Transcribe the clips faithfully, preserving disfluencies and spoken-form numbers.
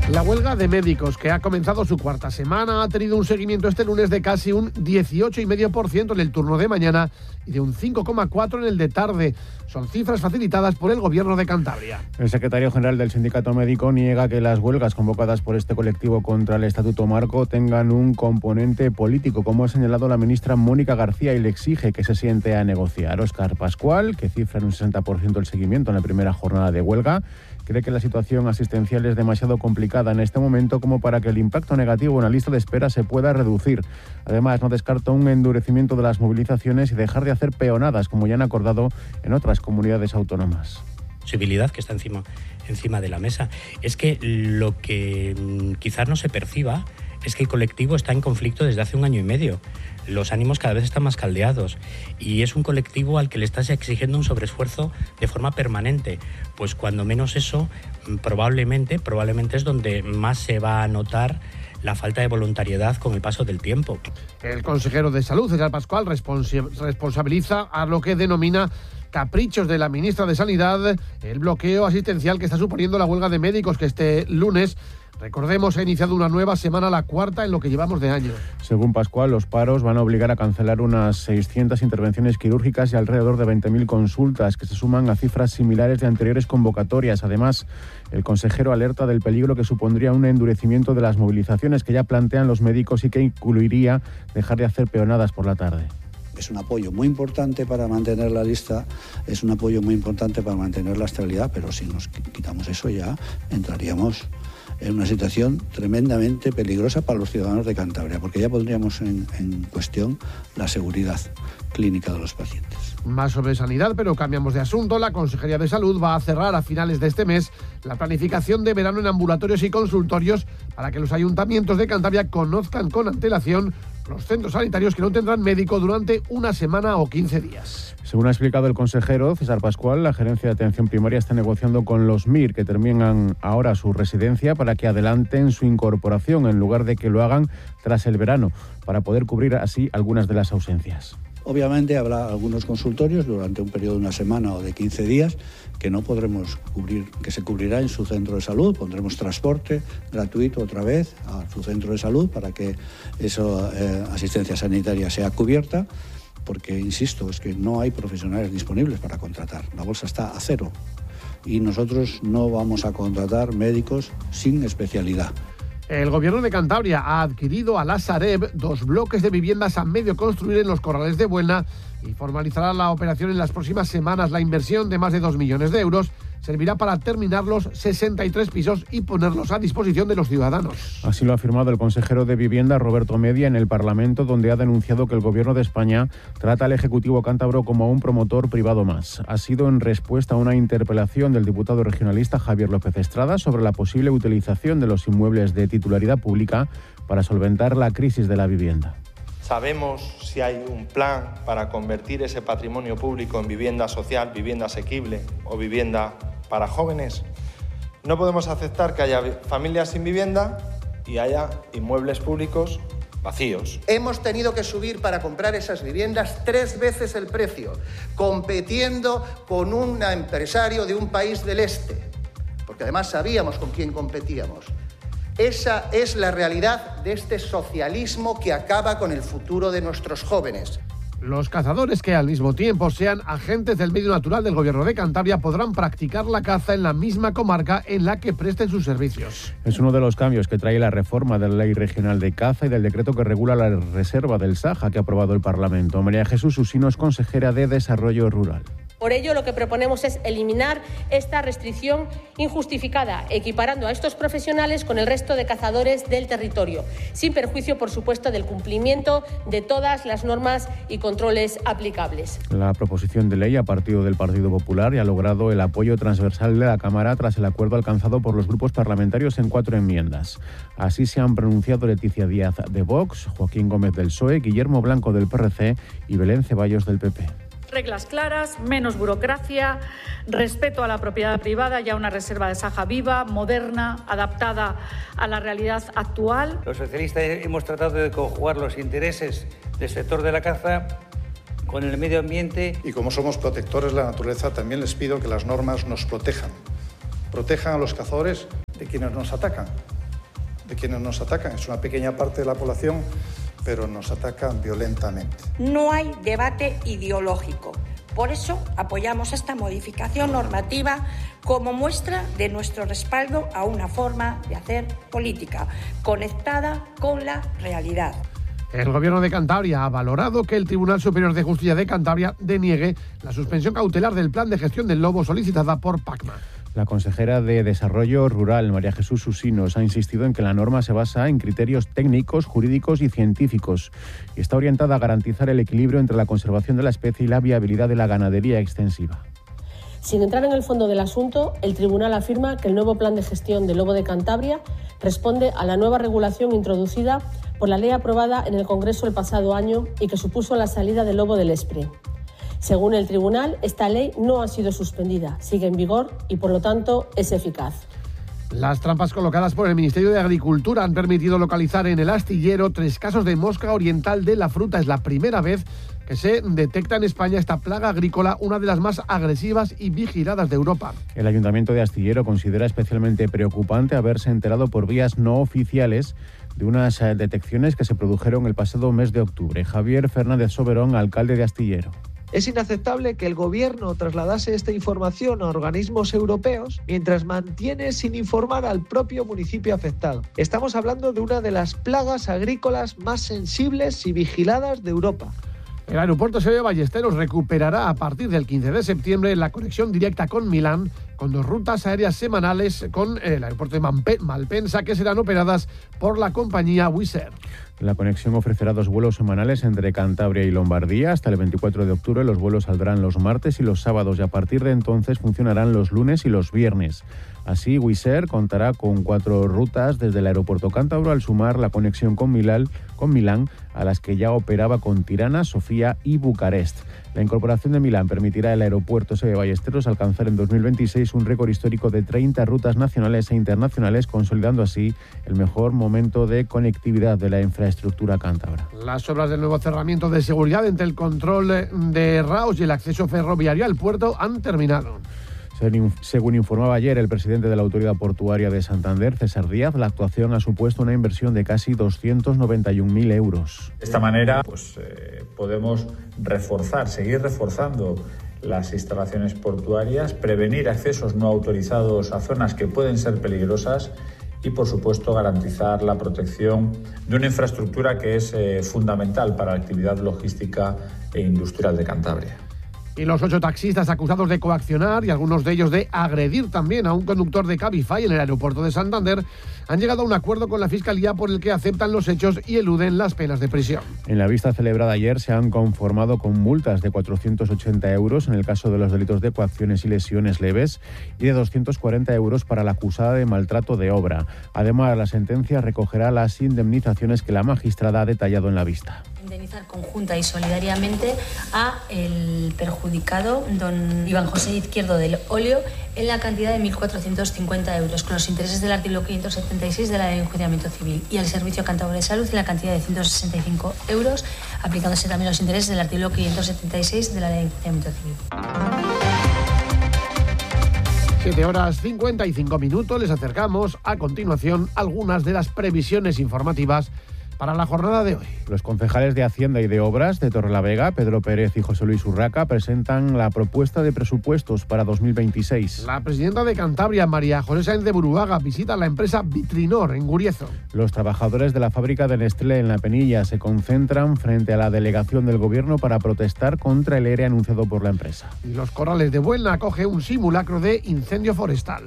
La huelga de médicos, que ha comenzado su cuarta semana, ha tenido un seguimiento este lunes de casi un dieciocho coma cinco por ciento en el turno de mañana y de un cinco coma cuatro por ciento en el de tarde. Son cifras facilitadas por el Gobierno de Cantabria. El secretario general del Sindicato Médico niega que las huelgas convocadas por este colectivo contra el Estatuto Marco tengan un componente político, como ha señalado la ministra Mónica García, y le exige que se siente a negociar. Óscar Pascual, que cifra en un sesenta por ciento el seguimiento en la primera jornada de huelga, cree que la situación asistencial es demasiado complicada en este momento como para que el impacto negativo en la lista de espera se pueda reducir. Además, no descarta un endurecimiento de las movilizaciones y dejar de hacer peonadas, como ya han acordado en otras comunidades autónomas. Posibilidad que está encima, encima de la mesa. Es que lo que quizás no se perciba es que el colectivo está en conflicto desde hace un año y medio. Los ánimos cada vez están más caldeados y es un colectivo al que le estás exigiendo un sobreesfuerzo de forma permanente. Pues cuando menos eso, probablemente, probablemente es donde más se va a notar la falta de voluntariedad con el paso del tiempo. El consejero de Salud, César Pascual, responsi- responsabiliza a lo que denomina caprichos de la ministra de Sanidad el bloqueo asistencial que está suponiendo la huelga de médicos, que este lunes, recordemos, ha iniciado una nueva semana, la cuarta en lo que llevamos de año. Según Pascual, los paros van a obligar a cancelar unas seiscientas intervenciones quirúrgicas y alrededor de veinte mil consultas, que se suman a cifras similares de anteriores convocatorias. Además, el consejero alerta del peligro que supondría un endurecimiento de las movilizaciones que ya plantean los médicos y que incluiría dejar de hacer peonadas por la tarde. Es un apoyo muy importante para mantener la lista, es un apoyo muy importante para mantener la estabilidad, pero si nos quitamos eso ya entraríamos en una situación tremendamente peligrosa para los ciudadanos de Cantabria, porque ya pondríamos en, en cuestión la seguridad clínica de los pacientes. Más sobre sanidad, pero cambiamos de asunto. La Consejería de Salud va a cerrar a finales de este mes la planificación de verano en ambulatorios y consultorios para que los ayuntamientos de Cantabria conozcan con antelación los centros sanitarios que no tendrán médico durante una semana o quince días. Según ha explicado el consejero César Pascual, la Gerencia de Atención Primaria está negociando con los M I R, que terminan ahora su residencia, para que adelanten su incorporación en lugar de que lo hagan tras el verano, para poder cubrir así algunas de las ausencias. Obviamente habrá algunos consultorios durante un periodo de una semana o de quince días que no podremos cubrir, que se cubrirá en su centro de salud. Pondremos transporte gratuito otra vez a su centro de salud para que esa eh, asistencia sanitaria sea cubierta, porque, insisto, es que no hay profesionales disponibles para contratar. La bolsa está a cero y nosotros no vamos a contratar médicos sin especialidad. El Gobierno de Cantabria ha adquirido a la Sareb dos bloques de viviendas a medio construir en los Corrales de Buelna y formalizará la operación en las próximas semanas. La inversión de más de dos millones de euros servirá para terminar los sesenta y tres pisos y ponerlos a disposición de los ciudadanos. Así lo ha afirmado el consejero de Vivienda, Roberto Media, en el Parlamento, donde ha denunciado que el Gobierno de España trata al Ejecutivo cántabro como a un promotor privado más. Ha sido en respuesta a una interpelación del diputado regionalista Javier López Estrada sobre la posible utilización de los inmuebles de titularidad pública para solventar la crisis de la vivienda. ¿Sabemos si hay un plan para convertir ese patrimonio público en vivienda social, vivienda asequible o vivienda para jóvenes? No podemos aceptar que haya familias sin vivienda y haya inmuebles públicos vacíos. Hemos tenido que subir para comprar esas viviendas tres veces el precio, compitiendo con un empresario de un país del este, porque además sabíamos con quién competíamos. Esa es la realidad de este socialismo que acaba con el futuro de nuestros jóvenes. Los cazadores, que al mismo tiempo sean agentes del medio natural del Gobierno de Cantabria, podrán practicar la caza en la misma comarca en la que presten sus servicios. Es uno de los cambios que trae la reforma de la Ley Regional de Caza y del decreto que regula la reserva del Saja que ha aprobado el Parlamento. María Jesús Usino es consejera de Desarrollo Rural. Por ello, lo que proponemos es eliminar esta restricción injustificada, equiparando a estos profesionales con el resto de cazadores del territorio, sin perjuicio, por supuesto, del cumplimiento de todas las normas y controles aplicables. La proposición de ley ha partido del Partido Popular y ha logrado el apoyo transversal de la Cámara tras el acuerdo alcanzado por los grupos parlamentarios en cuatro enmiendas. Así se han pronunciado Leticia Díaz de Vox, Joaquín Gómez del P S O E, Guillermo Blanco del P R C y Belén Ceballos del P P. Reglas claras, menos burocracia, respeto a la propiedad privada y a una reserva de Saja viva, moderna, adaptada a la realidad actual. Los socialistas hemos tratado de conjugar los intereses del sector de la caza con el medio ambiente. Y como somos protectores de la naturaleza, también les pido que las normas nos protejan. Protejan a los cazadores de quienes nos atacan. de quienes nos atacan. Es una pequeña parte de la población, pero nos atacan violentamente. No hay debate ideológico. Por eso apoyamos esta modificación normativa como muestra de nuestro respaldo a una forma de hacer política conectada con la realidad. El Gobierno de Cantabria ha valorado que el Tribunal Superior de Justicia de Cantabria deniegue la suspensión cautelar del plan de gestión del lobo solicitada por PACMA. La consejera de Desarrollo Rural, María Jesús Usinos, ha insistido en que la norma se basa en criterios técnicos, jurídicos y científicos y está orientada a garantizar el equilibrio entre la conservación de la especie y la viabilidad de la ganadería extensiva. Sin entrar en el fondo del asunto, el tribunal afirma que el nuevo plan de gestión del lobo de Cantabria responde a la nueva regulación introducida por la ley aprobada en el Congreso el pasado año y que supuso la salida del lobo del Espre. Según el tribunal, esta ley no ha sido suspendida, sigue en vigor y, por lo tanto, es eficaz. Las trampas colocadas por el Ministerio de Agricultura han permitido localizar en el astillero tres casos de mosca oriental de la fruta. Es la primera vez que se detecta en España esta plaga agrícola, una de las más agresivas y vigiladas de Europa. El Ayuntamiento de Astillero considera especialmente preocupante haberse enterado por vías no oficiales de unas detecciones que se produjeron el pasado mes de octubre. Javier Fernández Soberón, alcalde de Astillero. Es inaceptable que el Gobierno trasladase esta información a organismos europeos mientras mantiene sin informar al propio municipio afectado. Estamos hablando de una de las plagas agrícolas más sensibles y vigiladas de Europa. El aeropuerto Sevilla Ballesteros recuperará a partir del quince de septiembre la conexión directa con Milán, con dos rutas aéreas semanales con el aeropuerto de Malpensa, que serán operadas por la compañía Wizz Air. La conexión ofrecerá dos vuelos semanales entre Cantabria y Lombardía. Hasta el veinticuatro de octubre los vuelos saldrán los martes y los sábados y a partir de entonces funcionarán los lunes y los viernes. Así, Wizz Air contará con cuatro rutas desde el aeropuerto cántabro al sumar la conexión con Milán, con Milán, a las que ya operaba con Tirana, Sofía y Bucarest. La incorporación de Milán permitirá al aeropuerto Sevilla Ballesteros alcanzar en dos mil veintiséis un récord histórico de treinta rutas nacionales e internacionales, consolidando así el mejor momento de conectividad de la infraestructura cántabra. Las obras del nuevo cerramiento de seguridad entre el control de Raos y el acceso ferroviario al puerto han terminado. Según informaba ayer el presidente de la Autoridad Portuaria de Santander, César Díaz, la actuación ha supuesto una inversión de casi doscientos noventa y un mil euros. De esta manera pues, eh, podemos reforzar, seguir reforzando las instalaciones portuarias, prevenir accesos no autorizados a zonas que pueden ser peligrosas y, por supuesto, garantizar la protección de una infraestructura que es eh, fundamental para la actividad logística e industrial de Cantabria. Y los ocho taxistas acusados de coaccionar y algunos de ellos de agredir también a un conductor de Cabify en el aeropuerto de Santander han llegado a un acuerdo con la Fiscalía por el que aceptan los hechos y eluden las penas de prisión. En la vista celebrada ayer se han conformado con multas de cuatrocientos ochenta euros en el caso de los delitos de coacciones y lesiones leves y de doscientos cuarenta euros para la acusada de maltrato de obra. Además, la sentencia recogerá las indemnizaciones que la magistrada ha detallado en la vista. Indemnizar conjunta y solidariamente a el perjudicado don Iván José Izquierdo del Olio en la cantidad de mil cuatrocientos cincuenta euros con los intereses del artículo quinientos setenta y seis de la Ley de Enjuiciamiento Civil y al Servicio Cántabro de Salud en la cantidad de ciento sesenta y cinco euros, aplicándose también los intereses del artículo quinientos setenta y seis de la Ley de Enjuiciamiento Civil. siete horas cincuenta y cinco minutos, les acercamos a continuación algunas de las previsiones informativas para la jornada de hoy. Los concejales de Hacienda y de Obras de Torrelavega, Pedro Pérez y José Luis Urraca, presentan la propuesta de presupuestos para dos mil veintiséis. La presidenta de Cantabria, María José Sáenz de Buruaga, visita la empresa Vitrinor en Guriezo. Los trabajadores de la fábrica de Nestlé en La Penilla se concentran frente a la delegación del Gobierno para protestar contra el ERE anunciado por la empresa. Y Los Corrales de Buelna acoge un simulacro de incendio forestal.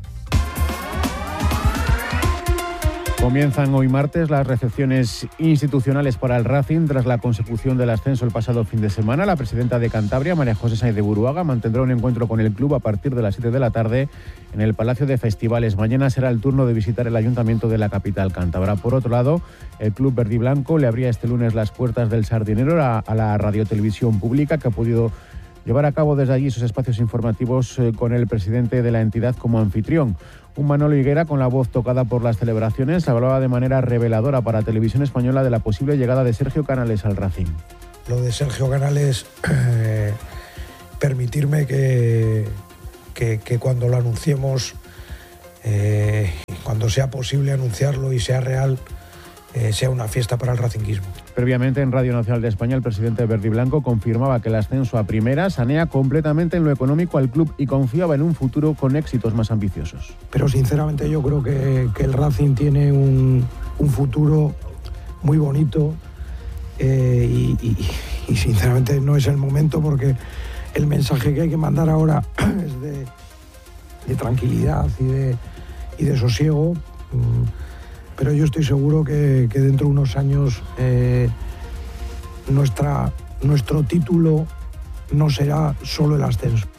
Comienzan hoy martes las recepciones institucionales para el Racing tras la consecución del ascenso el pasado fin de semana. La presidenta de Cantabria, María José Sáenz de Buruaga, mantendrá un encuentro con el club a partir de las siete de la tarde en el Palacio de Festivales. Mañana será el turno de visitar el ayuntamiento de la capital cántabra. Por otro lado, el club verdiblanco le abría este lunes las puertas del Sardinero a, a la radiotelevisión pública, que ha podido llevar a cabo desde allí sus espacios informativos eh, con el presidente de la entidad como anfitrión. Un Manolo Higuera, con la voz tocada por las celebraciones, hablaba de manera reveladora para Televisión Española de la posible llegada de Sergio Canales al Racing. Lo de Sergio Canales, eh, permitirme que, que, que cuando lo anunciemos, eh, cuando cuando sea posible anunciarlo y sea real, eh, sea una fiesta para el racinguismo. Previamente, en Radio Nacional de España, el presidente verdiblanco confirmaba que el ascenso a primera sanea completamente en lo económico al club y confiaba en un futuro con éxitos más ambiciosos. Pero sinceramente yo creo que, que el Racing tiene un, un futuro muy bonito eh, y, y, y sinceramente no es el momento, porque el mensaje que hay que mandar ahora es de, de tranquilidad y de, y de sosiego. Pero yo estoy seguro que, que dentro de unos años eh, nuestra, nuestro título no será solo el ascenso.